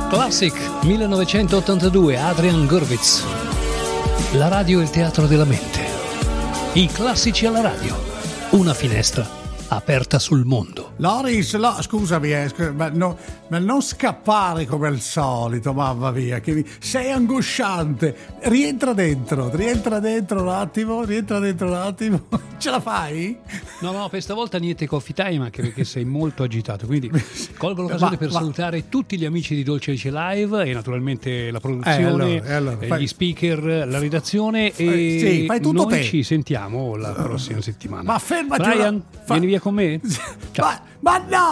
Classic 1982, Adrian Gurwitz. La radio è il teatro della mente. I classici alla radio. Una finestra aperta sul mondo. Loris, scusami, ma non scappare come al solito, mamma mia, sei angosciante. Rientra dentro un attimo. Ce la fai? No, per stavolta niente coffee time, anche perché sei molto agitato, quindi colgo l'occasione per salutare tutti gli amici di Dolce Vita Live e naturalmente la produzione, allora, gli speaker, la redazione e sì, fai tutto noi te. Ci sentiamo la prossima settimana. Ma fermati, Brian, vieni via con me? Ciao. Ma no!